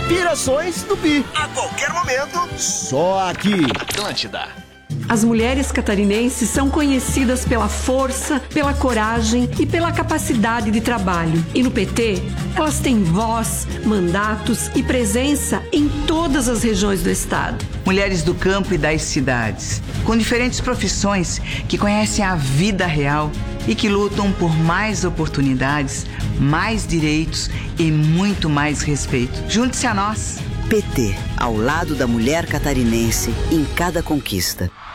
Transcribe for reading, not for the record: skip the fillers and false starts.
Pirações Tupi. A qualquer momento, só aqui. Atlântida. As mulheres catarinenses são conhecidas pela força, pela coragem e pela capacidade de trabalho. E no PT, elas têm voz, mandatos e presença em todas as regiões do estado. Mulheres do campo e das cidades, com diferentes profissões que conhecem a vida real e que lutam por mais oportunidades, mais direitos e muito mais respeito. Junte-se a nós. PT, ao lado da mulher catarinense em cada conquista.